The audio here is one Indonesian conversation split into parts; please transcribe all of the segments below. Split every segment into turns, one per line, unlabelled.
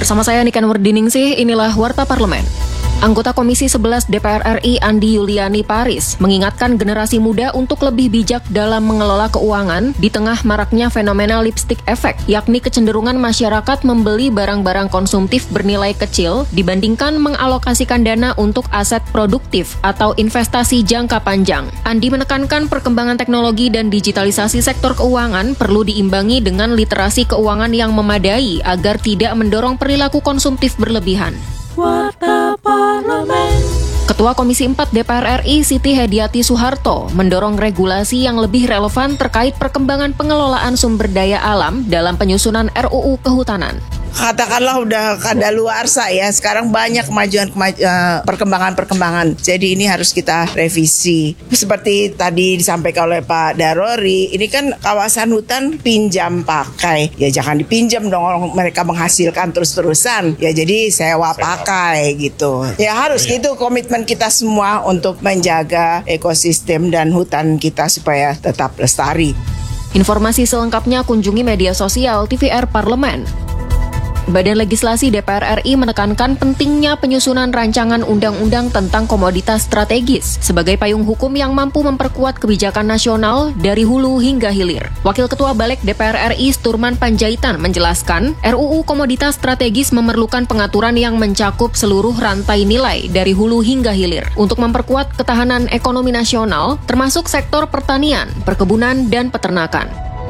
Bersama saya Niken Wardiningsih, inilah Warta Parlemen. Anggota Komisi 11 DPR RI Andi Yuliani Paris mengingatkan generasi muda untuk lebih bijak dalam mengelola keuangan di tengah maraknya fenomena lipstick effect, yakni kecenderungan masyarakat membeli barang-barang konsumtif bernilai kecil dibandingkan mengalokasikan dana untuk aset produktif atau investasi jangka panjang. Andi menekankan perkembangan teknologi dan digitalisasi sektor keuangan perlu diimbangi dengan literasi keuangan yang memadai agar tidak mendorong perilaku konsumtif berlebihan.
Warta Parlemen.
Ketua Komisi 4 DPR RI Siti Hediati Soeharto mendorong regulasi yang lebih relevan terkait perkembangan pengelolaan sumber daya alam dalam penyusunan RUU Kehutanan.
Katakanlah udah kadaluarsa ya, sekarang banyak perkembangan. Jadi ini harus kita revisi. Seperti tadi disampaikan oleh Pak Darori, ini kan kawasan hutan pinjam pakai. Ya jangan dipinjam dong, mereka menghasilkan terus-terusan. Ya jadi sewa pakai gitu. Ya harus gitu komitmen kita semua untuk menjaga ekosistem dan hutan kita supaya tetap lestari.
Informasi selengkapnya kunjungi media sosial TVR Parlemen. Badan Legislasi DPR RI menekankan pentingnya penyusunan rancangan undang-undang tentang komoditas strategis sebagai payung hukum yang mampu memperkuat kebijakan nasional dari hulu hingga hilir. Wakil Ketua Balik DPR RI Sturman Panjaitan menjelaskan, RUU Komoditas Strategis memerlukan pengaturan yang mencakup seluruh rantai nilai dari hulu hingga hilir untuk memperkuat ketahanan ekonomi nasional, termasuk sektor pertanian, perkebunan, dan peternakan.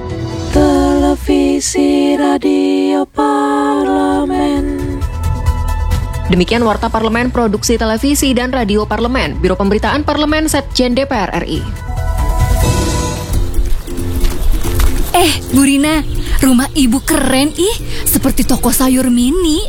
Televisi Radio Parlemen.
Demikian Warta Parlemen Produksi Televisi dan Radio Parlemen, Biro Pemberitaan Parlemen Setjen DPR RI.
Bu Rina, rumah ibu keren seperti toko sayur mini.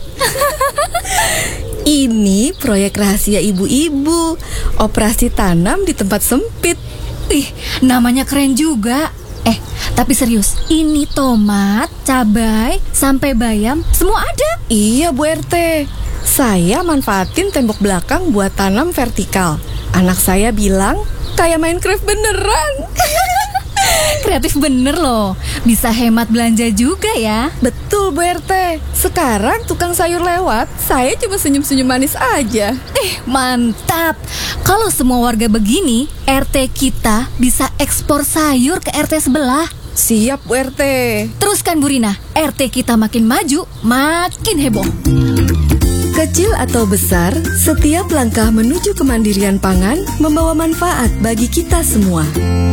Ini proyek rahasia ibu-ibu, operasi tanam di tempat sempit.
Namanya keren juga. Tapi serius, ini tomat, cabai, sampai bayam, semua ada?
Iya Bu RT, saya manfaatin tembok belakang buat tanam vertikal. Anak saya bilang kayak Minecraft beneran.
Kreatif bener loh, bisa hemat belanja juga ya.
Betul Bu RT, sekarang tukang sayur lewat, saya cuma senyum-senyum manis aja.
Mantap. Kalau semua warga begini, RT kita bisa ekspor sayur ke RT sebelah.
Siap Bu RT.
Teruskan Bu Rina, RT kita makin maju, makin heboh.
Kecil atau besar, setiap langkah menuju kemandirian pangan membawa manfaat bagi kita semua.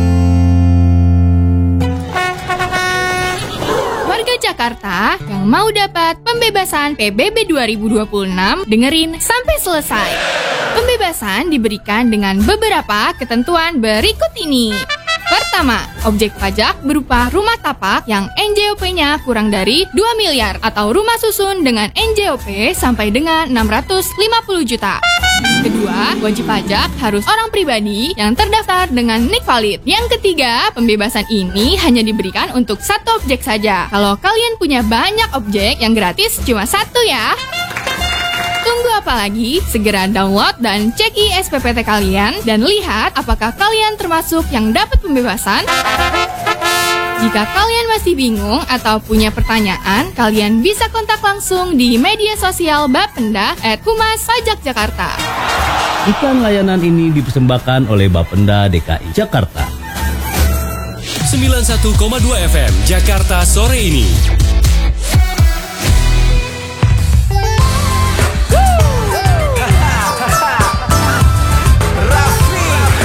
Warga Jakarta yang mau dapat pembebasan PBB 2026, dengerin sampai selesai. Pembebasan diberikan dengan beberapa ketentuan berikut ini. Pertama, objek pajak berupa rumah tapak yang NJOP-nya kurang dari 2 miliar atau rumah susun dengan NJOP sampai dengan 650 juta. Kedua, wajib pajak harus orang pribadi yang terdaftar dengan NIK valid. Yang ketiga, pembebasan ini hanya diberikan untuk satu objek saja. Kalau kalian punya banyak objek, yang gratis cuma satu ya. Tunggu apa lagi? Segera download dan cek SPPT kalian dan lihat apakah kalian termasuk yang dapat pembebasan. Jika kalian masih bingung atau punya pertanyaan, kalian bisa kontak langsung di media sosial Bapenda @Humas Pajak Jakarta.
Iklan layanan ini dipersembahkan oleh Bapenda DKI Jakarta.
91,2 FM Jakarta sore ini.